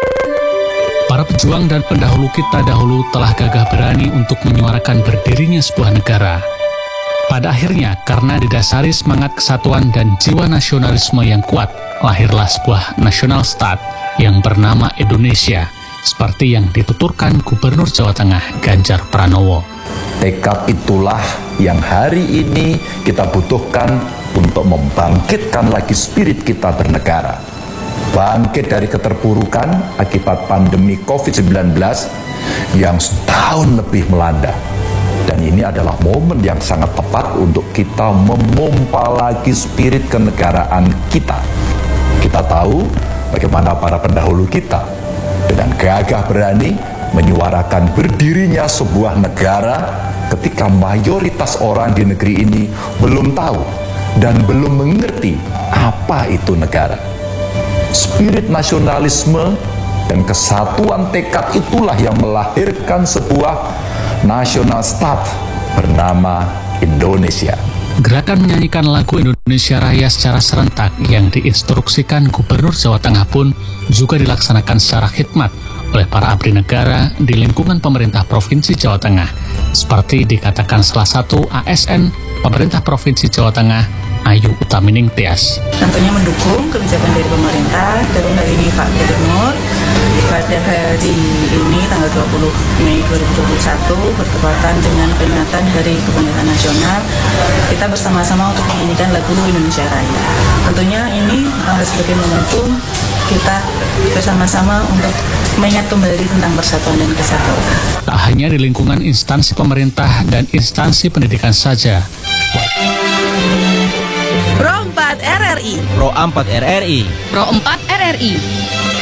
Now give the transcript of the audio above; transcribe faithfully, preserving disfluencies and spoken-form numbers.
Para pejuang dan pendahulu kita dahulu telah gagah berani untuk menyuarakan berdirinya sebuah negara. Pada akhirnya, karena didasari semangat kesatuan dan jiwa nasionalisme yang kuat, lahirlah sebuah national state yang bernama Indonesia, seperti yang dituturkan Gubernur Jawa Tengah Ganjar Pranowo. Tekad itulah yang hari ini kita butuhkan untuk membangkitkan lagi spirit kita bernegara. Bangkit dari keterpurukan akibat pandemi covid sembilan belas yang setahun lebih melanda. Dan ini adalah momen yang sangat tepat untuk kita memompa lagi spirit kenegaraan kita. Kita tahu bagaimana para pendahulu kita dengan gagah berani menyuarakan berdirinya sebuah negara ketika mayoritas orang di negeri ini belum tahu dan belum mengerti apa itu negara. Spirit nasionalisme dan kesatuan tekad itulah yang melahirkan sebuah national state bernama Indonesia. Gerakan menyanyikan lagu Indonesia Raya secara serentak yang diinstruksikan Gubernur Jawa Tengah pun juga dilaksanakan secara khidmat oleh para abdi negara di lingkungan pemerintah Provinsi Jawa Tengah, seperti dikatakan salah satu A S N pemerintah Provinsi Jawa Tengah, Ayu Utamining Tias. Tentunya mendukung kebijakan dari pemerintah, dalam hal ini Pak Gubernur, pada hari ini tanggal dua puluh Mei dua ribu dua puluh satu bertepatan dengan peringatan Hari Kebangkitan Nasional, kita bersama-sama untuk menyanyikan lagu Indonesia Raya. Tentunya ini uh, sebagai momentum kita bersama-sama untuk mengingat kembali tentang persatuan dan kesatuan. Tak hanya di lingkungan instansi pemerintah dan instansi pendidikan saja. Pro empat R R I Pro empat R R I Pro empat R R I